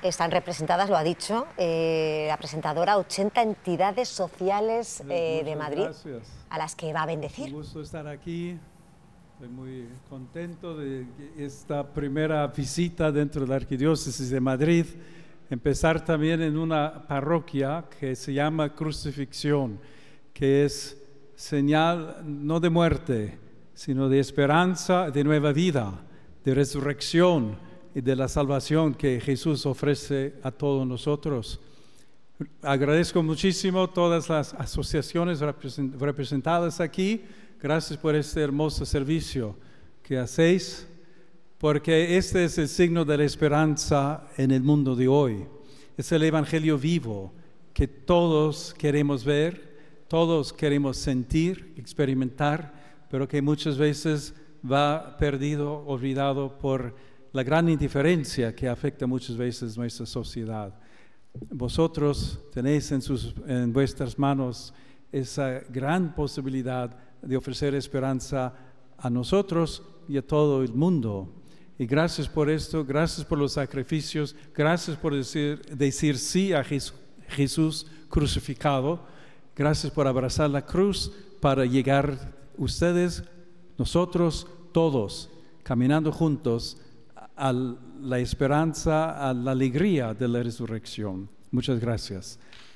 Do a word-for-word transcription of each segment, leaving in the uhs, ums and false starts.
están representadas, lo ha dicho eh, la presentadora, ochenta entidades sociales eh, de Madrid, gracias, a las que va a bendecir. Un gusto estar aquí. Estoy muy contento de esta primera visita dentro de la Arquidiócesis de Madrid. Empezar también en una parroquia que se llama Crucifixión, que es señal no de muerte, sino de esperanza, de nueva vida, de resurrección y de la salvación que Jesús ofrece a todos nosotros. Agradezco muchísimo todas las asociaciones representadas aquí. Gracias por este hermoso servicio que hacéis, porque este es el signo de la esperanza en el mundo de hoy. Es el evangelio vivo que todos queremos ver, todos queremos sentir, experimentar, pero que muchas veces va perdido, olvidado por la gran indiferencia que afecta muchas veces nuestra sociedad. Vosotros tenéis en, sus, en vuestras manos esa gran posibilidad de ofrecer esperanza a nosotros y a todo el mundo. Y gracias por esto, gracias por los sacrificios, gracias por decir, decir sí a Jesús, Jesús crucificado, gracias por abrazar la cruz para llegar ustedes, nosotros, todos, caminando juntos a la esperanza, a la alegría de la resurrección. Muchas gracias.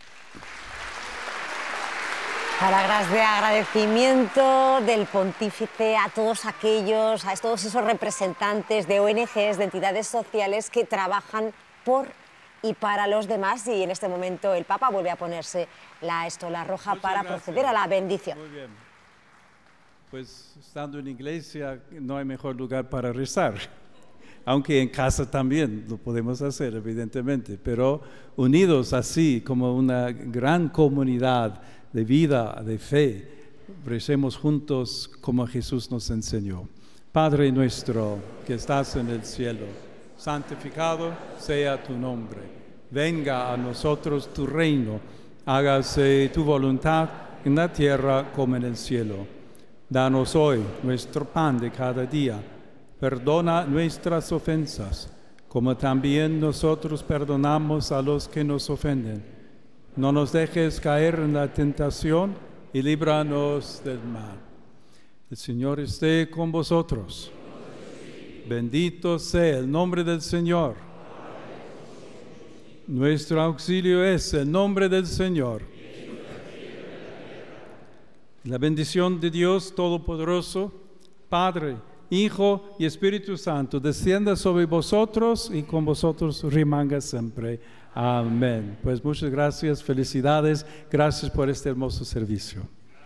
Palabras de agradecimiento del pontífice a todos aquellos, a todos esos representantes de O N Ges, de entidades sociales que trabajan por y para los demás, y en este momento el Papa vuelve a ponerse la estola roja Muchas para gracias. proceder a la bendición. Muy bien. Pues estando en iglesia no hay mejor lugar para rezar, aunque en casa también lo podemos hacer, evidentemente, pero unidos así como una gran comunidad de vida, de fe, recemos juntos como Jesús nos enseñó. Padre nuestro que estás en el cielo, santificado sea tu nombre. Venga a nosotros tu reino, hágase tu voluntad en la tierra como en el cielo. Danos hoy nuestro pan de cada día. Perdona nuestras ofensas, como también nosotros perdonamos a los que nos ofenden. No nos dejes caer en la tentación y líbranos del mal. El Señor esté con vosotros. Bendito sea el nombre del Señor. Nuestro auxilio es el nombre del Señor. La bendición de Dios Todopoderoso, Padre, Hijo y Espíritu Santo, descienda sobre vosotros y con vosotros remanga siempre. Amén. Pues muchas gracias, felicidades, gracias por este hermoso servicio.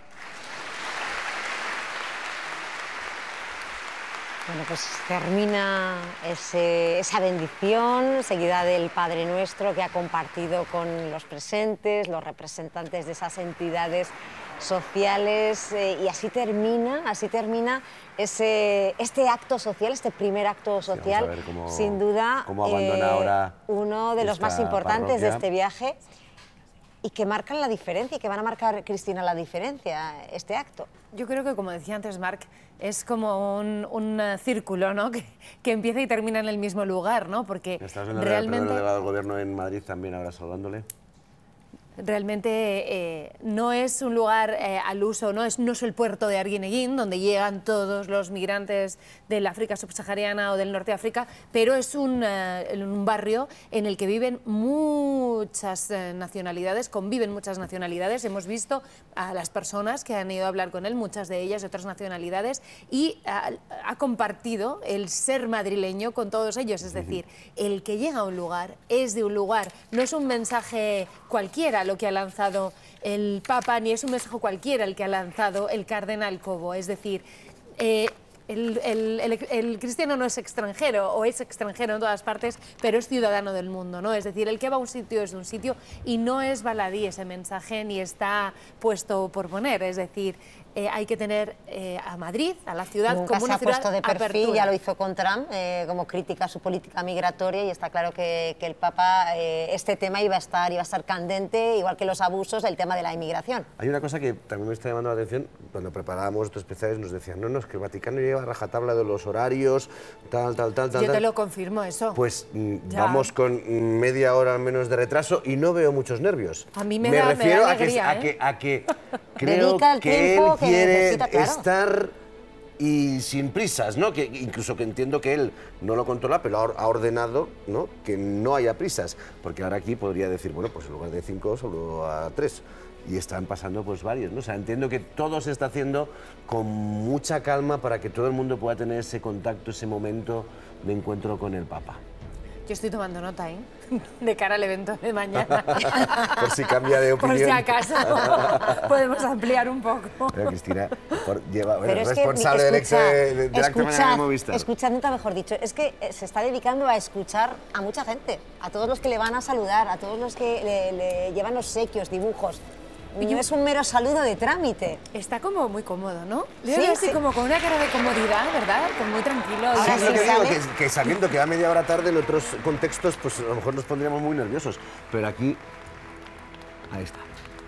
Bueno, pues termina ese, esa bendición, seguida del Padre Nuestro que ha compartido con los presentes, los representantes de esas entidades sociales, eh, y así termina, así termina ese, este acto social, este primer acto social, sí, cómo, sin duda cómo abandona eh, ahora uno de los más importantes parroquia. de este viaje, y que marcan la diferencia, y que van a marcar, Cristina, la diferencia, este acto. Yo creo que, como decía antes Marc, es como un, un círculo, ¿no? que, que empieza y termina en el mismo lugar, ¿no? Porque ¿Estás viendo realmente... el delegado del gobierno en Madrid también ahora saludándole? Realmente eh, no es un lugar eh, al uso, no es, no es el puerto de Arguineguín, donde llegan todos los migrantes del África subsahariana o del norte de África, pero es un, eh, un barrio en el que viven muchas eh, nacionalidades, conviven muchas nacionalidades. Hemos visto a las personas que han ido a hablar con él, muchas de ellas de otras nacionalidades, y ha, ha compartido el ser madrileño con todos ellos. Es decir, el que llega a un lugar es de un lugar, no es un mensaje cualquiera lo que ha lanzado el Papa, ni es un mensaje cualquiera el que ha lanzado el cardenal Cobo. Es decir, eh, el, el, el, el cristiano no es extranjero, o es extranjero en todas partes, pero es ciudadano del mundo, ¿no? Es decir, el que va a un sitio es de un sitio, y no es baladí ese mensaje, ni está puesto por poner. Es decir, eh, hay que tener eh, a Madrid, a la ciudad, Nunca como se una ha ciudad puesto de perfil, apertura. ya lo hizo con Trump, eh, como crítica a su política migratoria, y está claro que, que el Papa, eh, este tema iba a estar iba a estar candente, igual que los abusos, el tema de la inmigración. Hay una cosa que también me está llamando la atención, cuando preparábamos estos especiales nos decían, no, no, es que el Vaticano lleva rajatabla de los horarios, tal, tal, tal, tal. Yo te tal. lo confirmo eso. Pues mm, Ya. vamos con mm, media hora al menos de retraso y no veo muchos nervios. A mí me da- me da refiero a, alegría, que, a, ¿eh? que, a que creo Dedica el que tiempo él que quiere necesita, claro. estar y sin prisas, ¿no? Que incluso que entiendo que él no lo controla, pero ha or- ha ordenado, ¿no?, que no haya prisas, porque ahora aquí podría decir, bueno, pues en lugar de cinco solo a tres. Y están pasando pues varios, ¿no? O sea, entiendo que todo se está haciendo con mucha calma para que todo el mundo pueda tener ese contacto, ese momento de encuentro con el Papa. Yo estoy tomando nota, ¿eh? De cara al evento de mañana. Por si cambia de opinión. Por si acaso podemos ampliar un poco. Pero Cristina, por, lleva, bueno, Pero es que, responsable del, escucha, ex- de, del acto de mañana de Movistar. escuchad, nunca mejor dicho, es que eh, se está dedicando a escuchar a mucha gente, a todos los que le van a saludar, a todos los que le, le llevan obsequios, dibujos. No es un mero saludo de trámite. Está como muy cómodo, ¿no? Le Sí, veo así sí. como con una cara de comodidad, ¿verdad? Como muy tranquilo. Ahora Sí, sí es lo que digo, sale. que, que sabiendo que va media hora tarde en otros contextos, pues a lo mejor nos pondríamos muy nerviosos. Pero aquí, ahí está.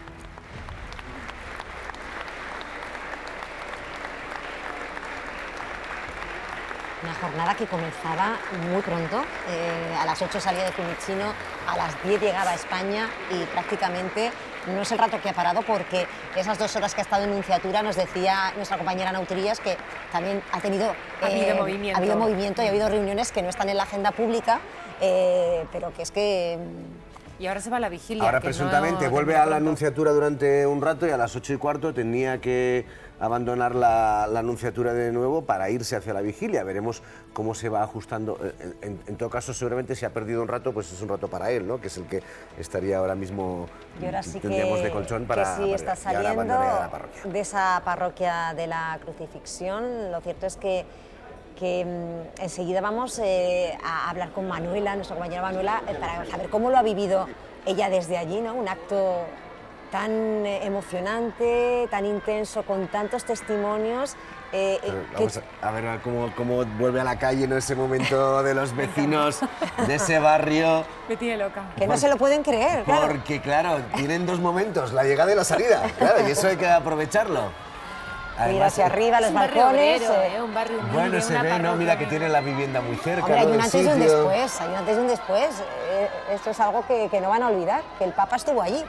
Una jornada que comenzaba muy pronto, eh, a las ocho salía de Fiumicino, a las diez llegaba a España y prácticamente no es el rato que ha parado porque esas dos horas que ha estado en Nunciatura nos decía nuestra compañera Nautrías que también ha tenido Ha habido movimiento. ha habido movimiento y ha habido reuniones que no están en la agenda pública, eh, pero que es que... Y ahora se va a la vigilia. Ahora que no presuntamente vuelve termina a la pronto. anunciatura durante un rato y a las ocho y cuarto tenía que abandonar la, la anunciatura de nuevo para irse hacia la vigilia. Veremos cómo se va ajustando. En, en- en todo caso, seguramente si ha perdido un rato, pues es un rato para él, ¿no? Que es el que estaría ahora mismo, Y ahora sí que, tendríamos de colchón para, que sí para- está y ahora saliendo abandonaría la parroquia. de esa parroquia de la Crucifixión. Lo cierto es que, que mm, enseguida vamos eh, a hablar con Manuela, nuestra compañera Manuela, eh, para saber cómo lo ha vivido ella desde allí, ¿no? Un acto tan eh, emocionante, tan intenso, con tantos testimonios. eh, Pero eh, que- vamos a, a ver cómo, cómo vuelve a la calle en ese momento de los vecinos de ese barrio. Me tiene loca. que no se lo pueden creer, claro. Porque, claro, tienen dos momentos, la llegada y la salida. Claro, y eso hay que aprovecharlo. Ir Además, hacia arriba, Es los un barrio balcones. obrero, eh, ¿eh? Un barrio humilde, bueno, se una ve, ¿no? parroquia Mira que muy- tiene la vivienda muy cerca, Hombre, hay ¿no? un del antes y un sitio. después, hay un antes y un después. Eh, esto es algo que, que no van a olvidar, que el Papa estuvo allí.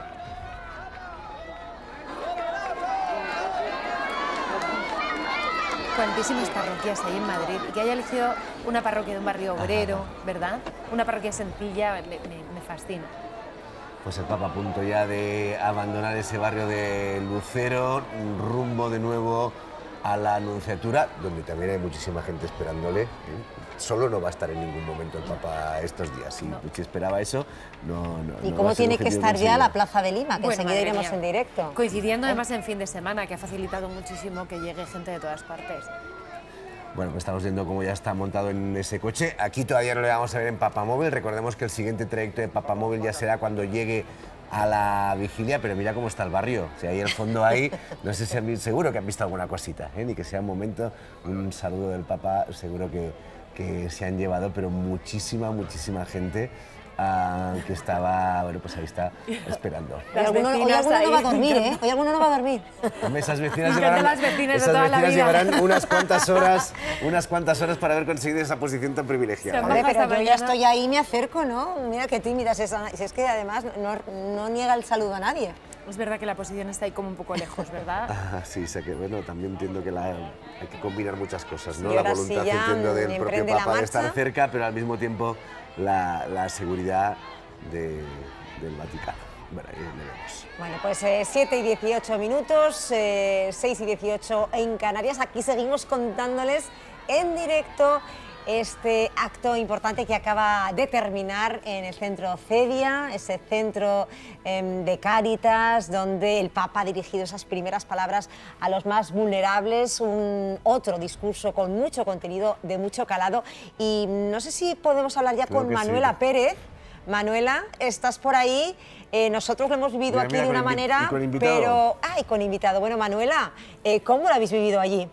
Cuantísimas parroquias hay en Madrid y que haya elegido una parroquia de un barrio obrero, ¿verdad? Una parroquia sencilla, me, me- me fascina. Pues el Papa a punto ya de abandonar ese barrio de Lucero, rumbo de nuevo a la Anunciatura, donde también hay muchísima gente esperándole. ¿eh? Solo no va a estar en ningún momento el Papa estos días. Si Puchi esperaba eso, no, no ¿Y no cómo va a ser tiene que objetivo estar ya la conseguido. Plaza de Lima? Que Bueno, enseguida madre iremos mía. en directo. Coincidiendo además en fin de semana, que ha facilitado muchísimo que llegue gente de todas partes. Bueno, pues estamos viendo cómo ya está montado en ese coche. Aquí todavía no le vamos a ver en Papamóvil. Recordemos que el siguiente trayecto de Papamóvil ya será cuando llegue a la vigilia, pero mira cómo está el barrio. Si ahí al fondo hay, no sé si han visto, seguro que han visto alguna cosita, ¿eh? Ni que sea un momento, un saludo del Papa, seguro que, que se han llevado, pero muchísima, muchísima gente ah, que estaba, bueno, pues ahí está, esperando. Hoy Las alguno, hoy vecinas alguno no va a ahí. dormir, ¿eh? Hoy alguno no va a dormir. Hombre, esas vecinas Me llevarán, encantan las vecinas de esas toda la vecinas vida. llevarán unas cuantas horas, unas cuantas horas para haber conseguido esa posición tan privilegiada. Se Hombre, Baja pero esta yo ya mañana. estoy ahí y me acerco, ¿no? Mira qué tímidas esa. Si es que además no, no niega el saludo a nadie. Es verdad que la posición está ahí como un poco lejos, ¿verdad? Ah, sí, sé que bueno, también entiendo que la, hay que combinar muchas cosas, ¿no? Y la ahora voluntad, sí ya entiendo, del propio emprende la Papa de estar marcha. cerca, pero al mismo tiempo la, la seguridad de- del Vaticano. Bueno, ahí veremos. Bueno, pues eh, siete y dieciocho minutos, eh, seis y dieciocho en Canarias. Aquí seguimos contándoles en directo este acto importante que acaba de terminar en el centro Cedia, ese centro em, de Cáritas, donde el Papa ha dirigido esas primeras palabras a los más vulnerables, un otro discurso con mucho contenido, de mucho calado. Y no sé si podemos hablar ya Creo con que sí. Manuela Pérez, Manuela, estás por ahí. Eh, nosotros lo hemos vivido Mira, aquí mira, de una con invi- manera, y con invitado. pero... Ah, y con invitado. Bueno, Manuela, eh, ¿cómo lo habéis vivido allí?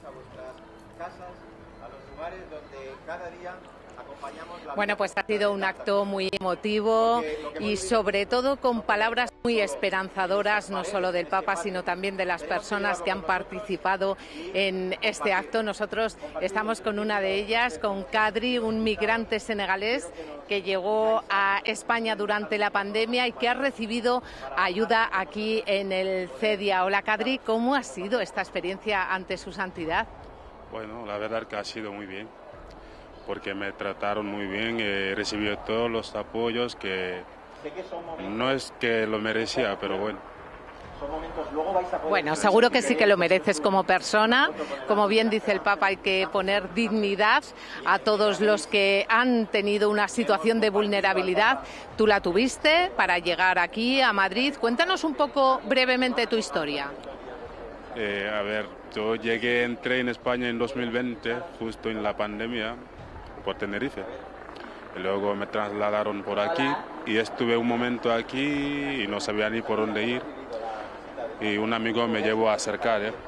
Bueno, pues ha sido un acto muy emotivo y sobre todo con palabras muy esperanzadoras, no solo del Papa, sino también de las personas que han participado en este acto. Nosotros estamos con una de ellas, con Kadri, un migrante senegalés que llegó a España durante la pandemia y que ha recibido ayuda aquí en el CEDIA. Hola Kadri, ¿cómo ha sido esta experiencia ante su santidad? Bueno, la verdad que ha sido muy bien, porque me trataron muy bien, he recibido todos los apoyos que no es que lo merecía, pero bueno. Bueno, seguro que sí que lo mereces como persona. Como bien dice el Papa, hay que poner dignidad a todos los que han tenido una situación de vulnerabilidad. Tú la tuviste para llegar aquí a Madrid. Cuéntanos un poco brevemente tu historia. Eh, a ver, yo llegué, entré en España en dos mil veinte, justo en la pandemia, por Tenerife. Y luego me trasladaron por aquí y estuve un momento aquí y no sabía ni por dónde ir. Y un amigo me llevó a acercar, ¿eh?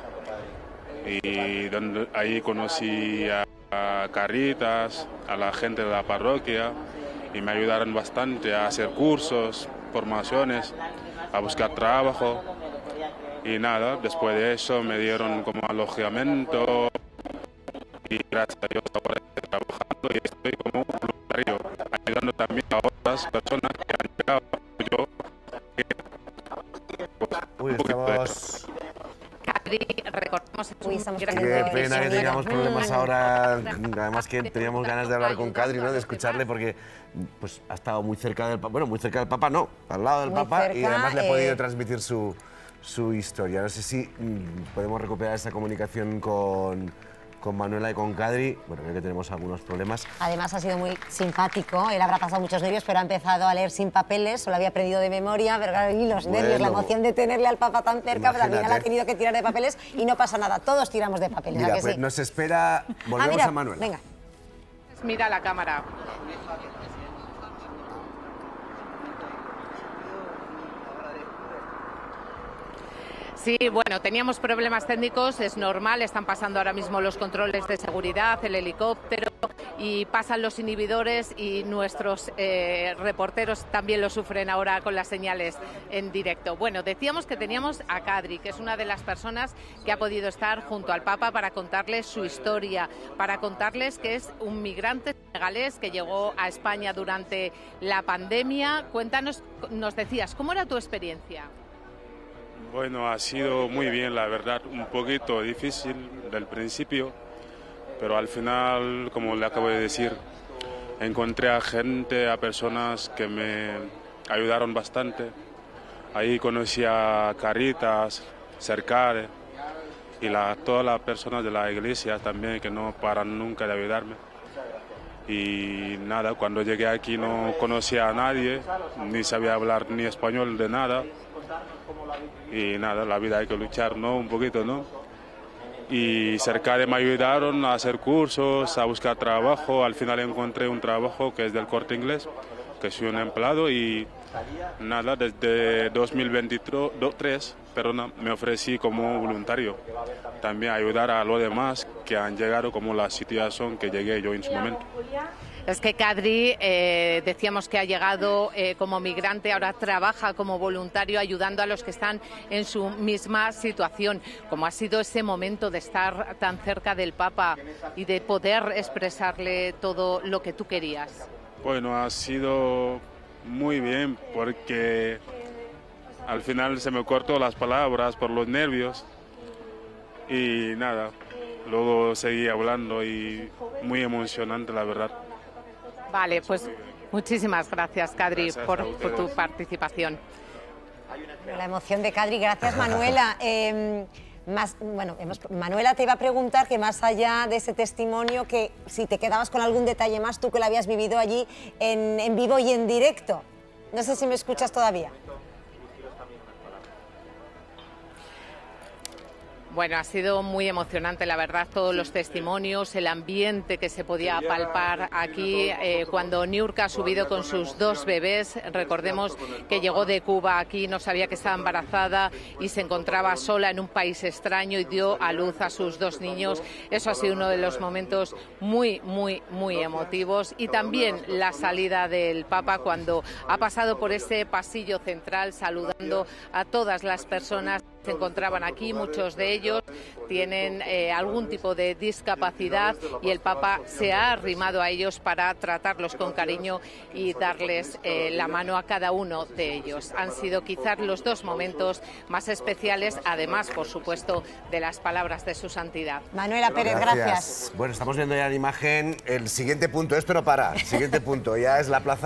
Y donde, ahí conocí a, a Caritas, a la gente de la parroquia, y me ayudaron bastante a hacer cursos, formaciones, a buscar trabajo. Y nada, después de eso me dieron como alojamiento y gracias a Dios ahora estoy trabajando y estoy como un voluntario, ayudando también a otras personas que han llegado. Yo, que, pues, Uy, estamos... Kadri, recordamos Uy, estamos gran- perdiendo Qué pena que sonido. tengamos problemas Mm. ahora, además que teníamos ganas de hablar con Kadri, ¿no? De escucharle, porque pues, ha estado muy cerca del Papa, bueno, muy cerca del Papa no, al lado del Muy Papa, y cerca, además le ha podido eh, transmitir su, su historia. No sé si mm, podemos recuperar esa comunicación con, con Manuela y con Kadri. Bueno, creo que tenemos algunos problemas. Además ha sido muy simpático, él habrá pasado muchos nervios, pero ha empezado a leer sin papeles, solo había aprendido de memoria, pero claro, y los nervios, la Bueno. emoción de tenerle al Papa tan cerca, pero al final Imagínate. ha tenido que tirar de papeles y no pasa nada, todos tiramos de papeles, ¿a Mira, que pues sí? nos espera, volvemos Ah, mira, a Manuela. venga. Mira la cámara. Sí, bueno, teníamos problemas técnicos, es normal, están pasando ahora mismo los controles de seguridad, el helicóptero y pasan los inhibidores y nuestros eh, reporteros también lo sufren ahora con las señales en directo. Bueno, decíamos que teníamos a Kadri, que es una de las personas que ha podido estar junto al Papa para contarles su historia, para contarles que es un migrante senegalés que llegó a España durante la pandemia. Cuéntanos, nos decías, ¿cómo era tu experiencia? Bueno, ha sido muy bien, la verdad, un poquito difícil del principio, pero al final, como le acabo de decir, encontré a gente, a personas que me ayudaron bastante. Ahí conocí a Caritas, Cercare y la, todas las personas de la iglesia también que no paran nunca de ayudarme. Y nada, cuando llegué aquí no conocía a nadie, ni sabía hablar ni español de nada. Y nada, la vida hay que luchar, ¿no? Un poquito, ¿no? Y cerca de me ayudaron a hacer cursos, a buscar trabajo. Al final encontré un trabajo que es del Corte Inglés, que soy un empleado y nada, desde dos mil veintitrés, perdona, me ofrecí como voluntario. También ayudar a los demás que han llegado como la situación que llegué yo en su momento. Es que Kadri, eh, decíamos que ha llegado eh, como migrante, ahora trabaja como voluntario ayudando a los que están en su misma situación. ¿Cómo ha sido ese momento de estar tan cerca del Papa y de poder expresarle todo lo que tú querías? Bueno, ha sido muy bien porque al final se me cortó las palabras por los nervios y nada, luego seguí hablando y muy emocionante la verdad. Vale, pues muchísimas gracias, Kadri, Gracias por, a por ustedes. tu participación. La emoción de Kadri, gracias Manuela. Eh, más, bueno, hemos, Manuela te iba a preguntar que más allá de ese testimonio, que si te quedabas con algún detalle más, tú que lo habías vivido allí en, en vivo y en directo. No sé si me escuchas todavía. Bueno, ha sido muy emocionante, la verdad, todos los testimonios, el ambiente que se podía palpar aquí eh, cuando Niurka ha subido con sus dos bebés. Recordemos que llegó de Cuba aquí, no sabía que estaba embarazada y se encontraba sola en un país extraño y dio a luz a sus dos niños. Eso ha sido uno de los momentos muy, muy, muy emotivos. Y también la salida del Papa cuando ha pasado por ese pasillo central saludando a todas las personas que se encontraban aquí. Muchos de ellos tienen eh, algún tipo de discapacidad y el Papa se ha arrimado a ellos para tratarlos con cariño y darles eh, la mano a cada uno de ellos. Han sido quizás los dos momentos más especiales, además, por supuesto, de las palabras de su santidad. Manuela Pérez, gracias. gracias. Bueno, estamos viendo ya en imagen el siguiente punto. Esto no para. El siguiente punto ya es la plaza